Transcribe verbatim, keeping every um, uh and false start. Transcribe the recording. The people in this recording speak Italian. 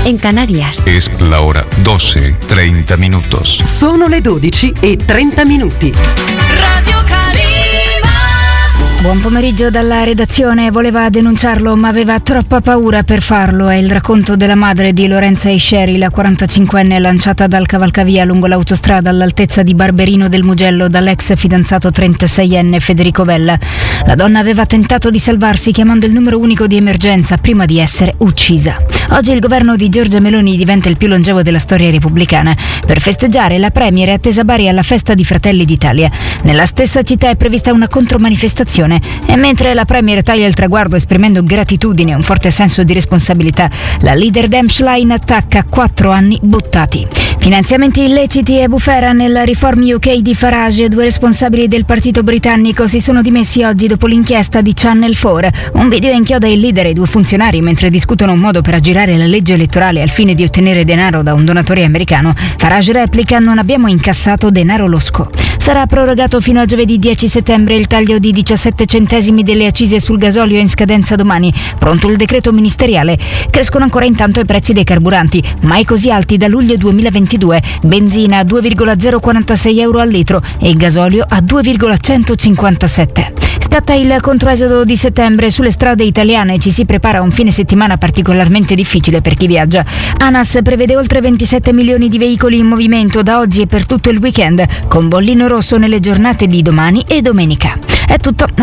en Canarias. Es la hora doce, treinta minutos. Sono le dodici e trenta minuti. Radio Calima. Buon pomeriggio dalla redazione. Voleva denunciarlo ma aveva troppa paura per farlo. È il racconto della madre di Lorenza Isceri, la quarantacinquenne lanciata dal cavalcavia lungo l'autostrada all'altezza di Barberino del Mugello dall'ex fidanzato trentaseienne Federico Vella. La donna aveva tentato di salvarsi chiamando il numero unico di emergenza prima di essere uccisa. Oggi il governo di Giorgia Meloni diventa il più longevo della storia repubblicana. Per festeggiare, la premier è attesa a Bari alla festa di Fratelli d'Italia. Nella stessa città è prevista una contromanifestazione e mentre la premier taglia il traguardo esprimendo gratitudine e un forte senso di responsabilità, la leader Demschlein attacca quattro anni buttati. Finanziamenti illeciti e bufera nella Reform U K di Farage. Due responsabili del partito britannico si sono dimessi oggi dopo l'inchiesta di Channel quattro. Un video inchioda il leader e i due funzionari mentre discutono un modo per aggirare la legge elettorale al fine di ottenere denaro da un donatore americano. Farage replica: non abbiamo incassato denaro losco. Sarà prorogato fino a giovedì dieci settembre il taglio di diciassette centesimi delle accise sul gasolio in scadenza domani. Pronto il decreto ministeriale. Crescono ancora intanto i prezzi dei carburanti, mai così alti da luglio duemilaventidue. Benzina a due virgola zero quarantasei euro al litro e il gasolio a due virgola centocinquantasette. Scatta il controesodo di settembre sulle strade italiane. Ci si prepara a un fine settimana particolarmente difficile per chi viaggia. ANAS prevede oltre ventisette milioni di veicoli in movimento da oggi e per tutto il weekend, con bollino rosso nelle giornate di domani e domenica. È tutto.